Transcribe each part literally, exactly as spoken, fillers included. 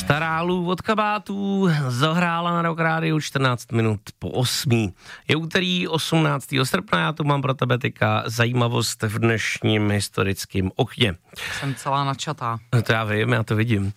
Starálů od kabátů zahrála na Rock Rádiu čtrnáct minut po osmí. Je úterý osmnáctého srpna, já tu mám pro tebe teďka zajímavost v dnešním historickém okně. Jsem celá načatá. To já vím, já to vidím.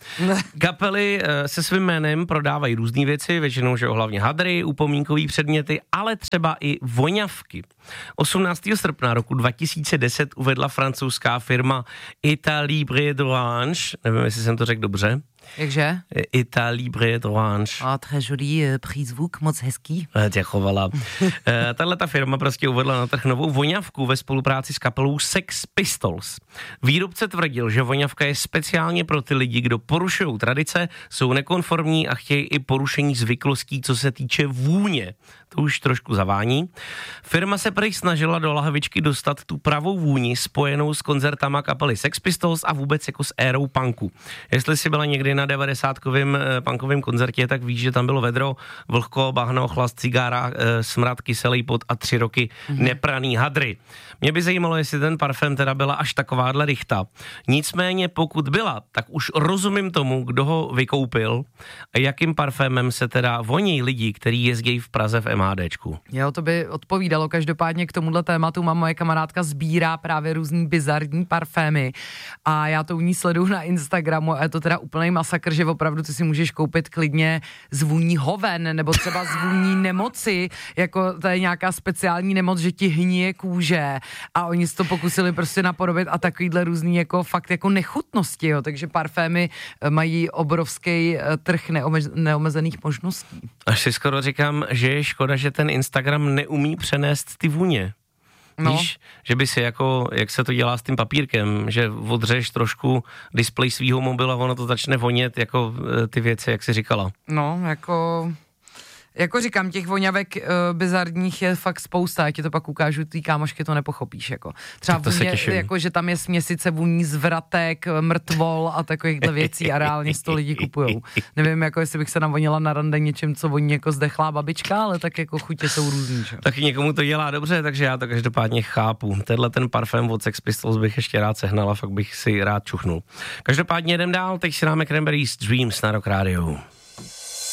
Kapely se svým jménem prodávají různé věci, většinou, že hlavně hadry, upomínkové předměty, ale třeba i voňavky. osmnáctého srpna roku dva tisíce deset uvedla francouzská firma État Libre d'Orange, nevím, jestli jsem to řekl dobře. Jakže? État Libre d'Orange. A très joli přízvuk, moc hezký. Děkovala. Tahle ta firma prostě uvedla na trh novou voňavku ve spolupráci s kapelou Sex Pistols. Výrobce tvrdil, že voňavka je speciálně pro ty lidi, kdo porušují tradice, jsou nekonformní a chtějí i porušení zvyklostí, co se týče vůně. To už trošku zavání. Firma se prý snažila do lahvičky dostat tu pravou vůni spojenou s koncertama kapely Sex Pistols a vůbec jako s érou punku. Jestli si byla někdy na devadesátkovém punkovém koncertě, tak víš, že tam bylo vedro, vlhko, bahno, chlast, cigára, smrad, kyselý pot a tři roky mm-hmm. nepraný hadry. Mě by zajímalo, jestli ten parfém teda byla až takováhle rychta. Nicméně pokud byla, tak už rozumím tomu, kdo ho vykoupil a jakým parfémem se teda voní lidi, kteří jezdí v Praze v MHDčku. Jo, to by odpovídalo. Každopádně k tomuhle tématu mám moje kamarádka sbírá právě různý bizarní parfémy a já to u ní sleduju na Instagramu a je to teda úplný masakr, že opravdu ty si můžeš koupit klidně zvůní hoven nebo třeba zvůní nemoci, jako to je nějaká speciální nemoc, že ti hníje kůže a oni si to pokusili prostě napodobit a takovýhle různý jako fakt jako nechutnosti, jo, takže parfémy mají obrovský trh neomez, neomezených možností. Až si skoro říkám, že je škoda, že ten Instagram neumí přenést ty vůně. No. Víš, že by si jako, jak se to dělá s tím papírkem, že odřeš trošku displej svýho mobilu a ono to začne vonět jako ty věci, jak jsi říkala. No, jako... Jako říkám, těch voňavek uh, bizarních je fakt spousta, já ti to pak ukážu, ty kámošky to nepochopíš, jako. Třeba vůně, jako, že tam je směsice vůní zvratek, mrtvol a takovýchhle věcí a reálně z to lidi kupujou. Nevím, jako jestli bych se navonila na rande něčím, co voní jako zdechlá babička, ale tak jako chutě jsou různý, že? Taky někomu to dělá dobře, takže já to každopádně chápu. Tenhle ten parfém od Sex Pistols bych ještě rád sehnal a fakt bych si rád čuchnul. Každopádně jdem dál, teď si dáme Cranberries Dreams na Rock Radio.